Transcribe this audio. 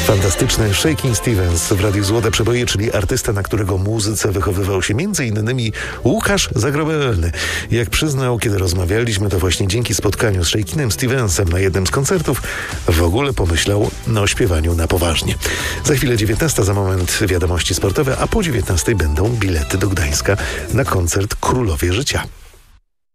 Fantastyczny Shakin' Stevens w Radiu Złote Przeboje, czyli artysta, na którego muzyce wychowywał się m.in. Łukasz Zagrobelny. Jak przyznał, kiedy rozmawialiśmy, to właśnie dzięki spotkaniu z Shakinem Stevensem na jednym z koncertów w ogóle pomyślał o śpiewaniu na poważnie. Za chwilę 19, za moment wiadomości sportowe, a po 19 będą bilety do Gdańska na koncert Królowie Życia.